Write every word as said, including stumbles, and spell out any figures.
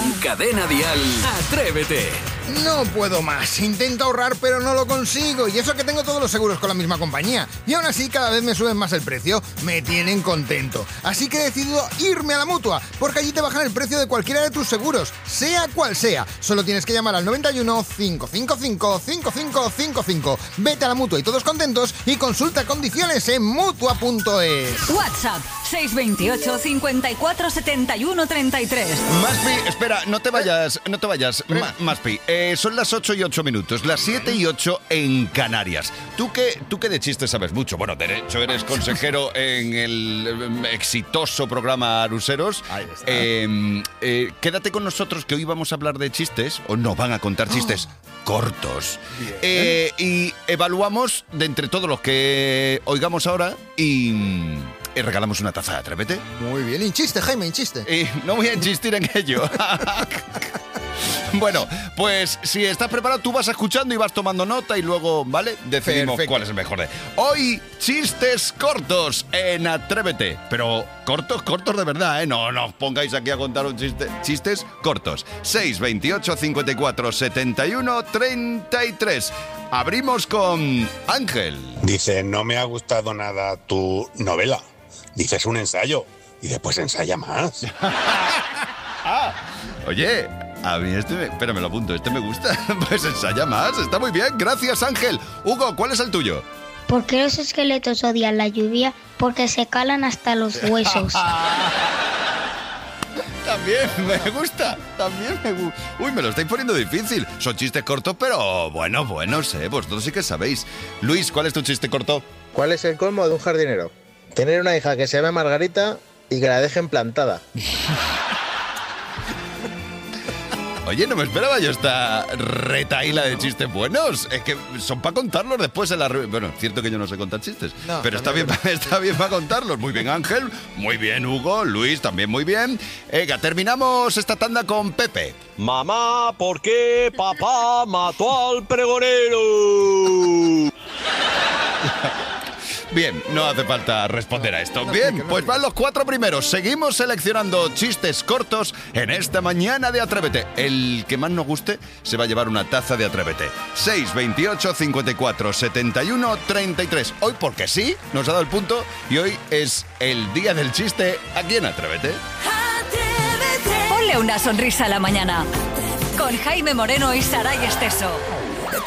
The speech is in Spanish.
En Cadena Dial, Atrévete. No puedo más. Intento ahorrar, pero no lo consigo. Y eso que tengo todos los seguros con la misma compañía. Y aún así, cada vez me suben más el precio. Me tienen contento. Así que he decidido irme a la Mutua, porque allí te bajan el precio de cualquiera de tus seguros, sea cual sea. Solo tienes que llamar al noventa y uno, cinco cinco cinco, cinco cinco cinco cinco. Vete a la Mutua y todos contentos y consulta condiciones en mutua punto es. WhatsApp seis dos ocho, cincuenta y cuatro, setenta y uno, treinta y tres. Maspi, espera, no te vayas, no te vayas. Ma- Maspi, eh, son las ocho y ocho minutos, las siete y ocho en Canarias. ¿Tú qué, tú qué de chistes sabes mucho? Bueno, de hecho eres consejero en el eh, exitoso programa Aruseros. Ahí está. Eh, eh, quédate con nosotros que hoy vamos a hablar de chistes, o no, van a contar chistes cortos. Bien. Eh, y evaluamos de entre todos los que oigamos ahora y... Y regalamos una taza de Atrévete. Muy bien, inchiste, Jaime, inchiste. Y no voy a insistir en ello. Bueno, pues si estás preparado, tú vas escuchando y vas tomando nota y luego, ¿vale? Decidimos Perfecto. cuál es el mejor de. Hoy, chistes cortos en Atrévete. Pero cortos, cortos de verdad, ¿eh? No, no os pongáis aquí a contar un chiste. Chistes cortos. seis dos ocho, cincuenta y cuatro, setenta y uno, treinta y tres. Abrimos con Ángel. Dice, no me ha gustado nada tu novela. Dice, es un ensayo. Y después ensaya más. Oye, a mí este me... Espera, me lo apunto. Este me gusta. Pues ensaya más. Está muy bien. Gracias, Ángel. Hugo, ¿cuál es el tuyo? ¿Por qué los esqueletos odian la lluvia? Porque se calan hasta los huesos. También me gusta. También me gusta. Uy, me lo estáis poniendo difícil. Son chistes cortos, pero bueno, bueno, sé. Vosotros sí que sabéis. Luis, ¿cuál es tu chiste corto? ¿Cuál es el colmo de un jardinero? Tener una hija que se llame Margarita y que la dejen plantada. Oye, no me esperaba yo esta retaíla de chistes buenos. Es que son para contarlos después en la... re- Bueno, cierto que yo no sé contar chistes, No, pero está bien, también está bien para contarlos. Muy bien, Ángel. Muy bien, Hugo. Luis, también muy bien. Venga, terminamos esta tanda con Pepe. Mamá, ¿por qué papá mató al pregonero? Bien, no hace falta responder a esto. Bien, pues van los cuatro primeros. Seguimos seleccionando chistes cortos en esta mañana de Atrévete. El que más nos guste se va a llevar una taza de Atrévete. seis dos ocho, cincuenta y cuatro, setenta y uno, treinta y tres. Hoy porque sí, nos ha dado el punto y hoy es el día del chiste aquí en Atrévete. Ponle una sonrisa a la mañana con Jaime Moreno y Saray Esteso.